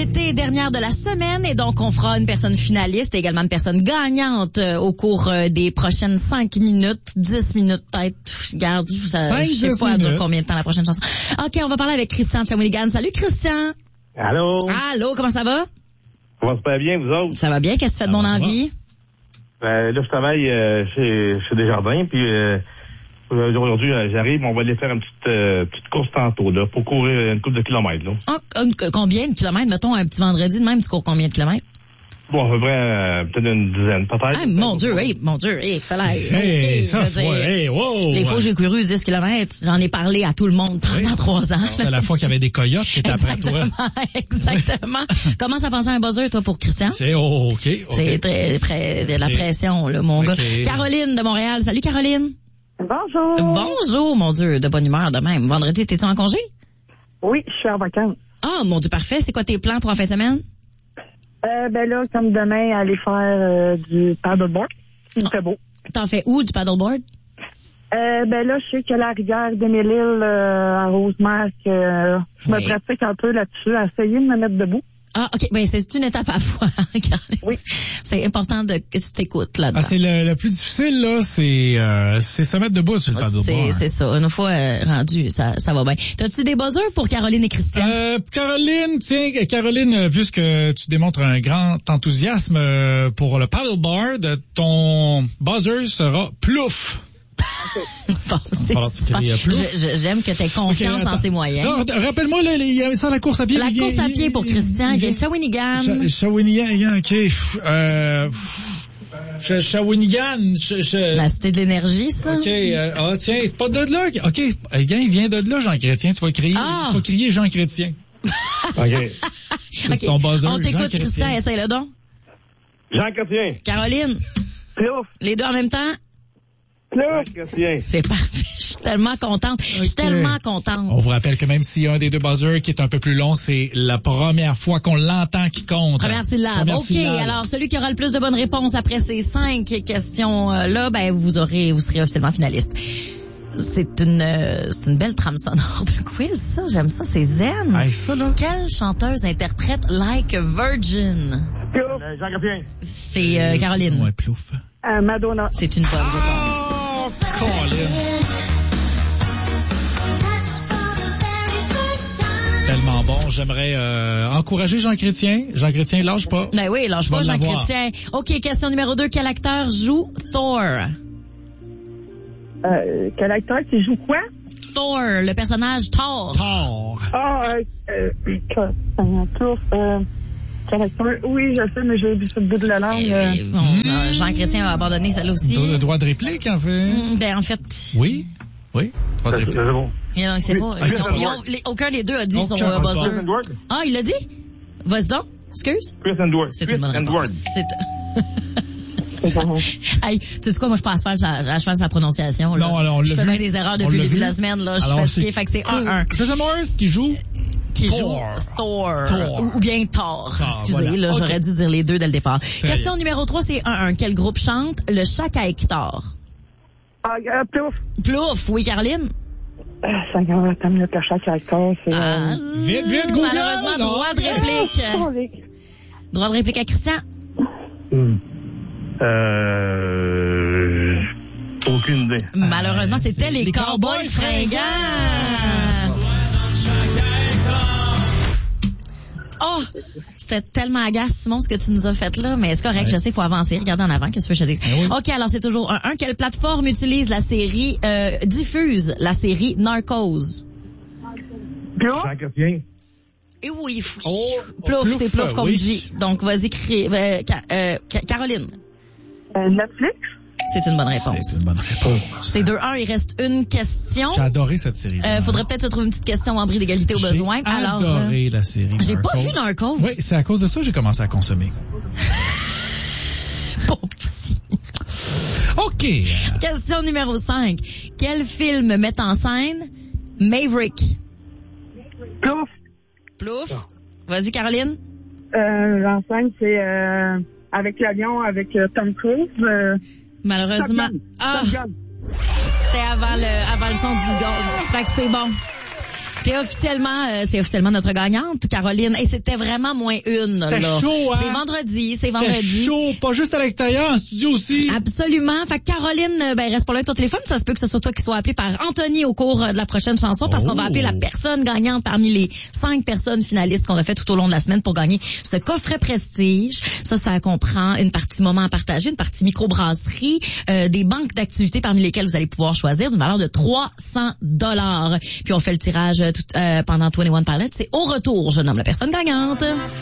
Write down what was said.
d'été, dernière de la semaine, et donc on fera une personne finaliste et également une personne gagnante au cours des prochaines 5 minutes, 10 minutes peut-être. Regarde, je sais pas dure combien de temps la prochaine chanson. OK, on va parler avec Christian de Shawinigan. Salut Christian. Allô. Allô, comment ça va? Ça va super bien, vous autres? Ça va bien, qu'est-ce que tu fais de mon envie? Là, je travaille chez Desjardins, puis aujourd'hui, j'arrive, on va aller faire une petite course tantôt, là, pour courir une couple de kilomètres, là. Combien de kilomètres? Mettons, un petit vendredi de même, tu cours combien de kilomètres? Bon, à peu près, peut-être une dizaine, peut-être. Ah, mon Dieu, fallait. Ça se voit, wow! Les fois que j'ai couru 10 kilomètres, j'en ai parlé à tout le monde pendant 3 ans. C'était la fois qu'il y avait des coyotes qui étaient après toi. Exactement. Comment ça pensait un buzzer, toi, pour Christian? C'est OK. C'est de la pression, là, mon gars. Caroline de Montréal. Salut, Caroline. Bonjour. Bonjour, mon Dieu, de bonne humeur de même. Vendredi, t'es-tu en congé? Oui, je suis en vacances. Ah, mon Dieu, parfait. C'est quoi tes plans pour en fin de semaine? Ben là, comme demain, aller faire du paddleboard. Il fait beau. T'en fais où, du paddleboard? Ben là, je sais que la rivière d'Émile-Île à Rosemère, je me pratique un peu là-dessus, à essayer de me mettre debout. Ah, OK. Ben, c'est une étape à la fois. Oui. C'est important que tu t'écoutes là-dedans. Ah, c'est le plus difficile, là, c'est se mettre debout sur le paddleboard. C'est ça. Une fois rendu, ça va bien. T'as-tu des buzzers pour Caroline et Christian? Caroline, puisque tu démontres un grand enthousiasme pour le paddleboard, ton buzzer sera plouf. Bon, c'est super. J'aime que tu aies confiance en ses moyens. Non, rappelle-moi, là, il y a ça, la course à pied. La course à pied pour Christian, il vient de Shawinigan. Shawinigan, OK. Shawinigan. La cité de l'énergie, ça. OK. Tiens, c'est pas de là. OK. Il vient de là, Jean Chrétien. Tu vas crier Jean Chrétien. OK. C'est ton buzzer. On t'écoute, Christian. Essaye-le donc. Jean Chrétien. Caroline. Plouf. Les deux en même temps. Chrétien. C'est parfait. Je suis tellement contente. Je suis tellement contente. On vous rappelle que même s'il y a un des deux buzzers qui est un peu plus long, c'est la première fois qu'on l'entend qui compte. Première syllabe. OK. Alors, celui qui aura le plus de bonnes réponses après ces 5 questions-là, ben, vous serez officiellement finaliste. C'est une belle trame sonore de quiz, ça. J'aime ça. C'est zen. Hey, ça, là. Quelle chanteuse interprète Like a Virgin? Jean Chrétien. C'est Caroline. Ouais, plouf. Madonna. C'est une bonne réponse. Oh, Colin. Tellement bon. J'aimerais encourager Jean Chrétien. Jean Chrétien, lâche pas. Ben oui, lâche pas, Jean Chrétien. OK, question numéro 2. Quel acteur joue Thor? Quel acteur qui joue quoi? Thor, le personnage Thor. Plouf. Quel acteur? Oui, je sais, mais j'ai oublié le bout de la langue. Jean Chrétien a abandonné celle-là aussi. Le droit de réplique, en fait. Ben, en fait. Oui. Droit de réplique. C'est bon. Non, c'est pas. Aucun des deux a dit son buzzer. Ah, il l'a dit? Vas-y donc. Excuse. Chris Edward. C'est une bonne réponse. Hey, tu sais quoi, moi, je suis pas à cheval sa prononciation, là. Non, alors, on l'a vu. Je fais bien des erreurs depuis le début de la semaine, là. Je suis fatiguée, fait que c'est 1-1. Chris Hemsworth qui joue Thor. Ou bien Thor. Excusez, voilà. là, Okay. j'aurais dû dire les deux dès le départ. Très Question bien. numéro 3, c'est 1-1. Quel groupe chante le Chac à Hector? Plouf. Plouf, oui, Caroline? 50 minutes à chaque acteur, c'est... Vite, Google! Malheureusement, droit de réplique. Droit de réplique à Christian? Aucune idée. Malheureusement, c'était les Cowboys fringants. Oh, c'était tellement agace, Simon, ce que tu nous as fait là, mais c'est correct, je sais, il faut avancer. Regarde en avant, qu'est-ce que je te dis? Oui. OK, alors c'est toujours 1-1. Quelle plateforme diffuse la série Narcos? Jean Chrétien. Et oui, plouf, c'est plouf qu'on dit. Donc, vas-y, Caroline. Netflix? C'est une bonne réponse. C'est 2-1, il reste une question. J'ai adoré cette série. Faudrait peut-être se trouver une petite question en bris d'égalité au besoin. J'ai adoré la série. J'ai pas vu Narcos. Oui, c'est à cause de ça que j'ai commencé à consommer. Bon petit. OK. Question numéro 5. Quel film met en scène Maverick? Plouf. Vas-y, Caroline. L'enseigne, c'est avec l'avion, avec Tom Cruise. Malheureusement. C'était avant le son du gong. Ça fait que c'est bon. c'est officiellement notre gagnante, Caroline. Et c'était vraiment moins une, là. C'était chaud, hein? C'est vendredi. C'était chaud, pas juste à l'extérieur, en studio aussi. Absolument. Fait que Caroline, reste pas loin de ton téléphone. Ça se peut que ce soit toi qui sois appelé par Anthony au cours de la prochaine chanson, parce qu'on va appeler la personne gagnante parmi les 5 personnes finalistes qu'on a fait tout au long de la semaine pour gagner ce coffret prestige. Ça comprend une partie moment à partager, une partie microbrasserie, des banques d'activités parmi lesquelles vous allez pouvoir choisir d'une valeur de $300. Puis on fait le tirage pendant 21 Pilots. C'est au retour, je nomme la personne gagnante.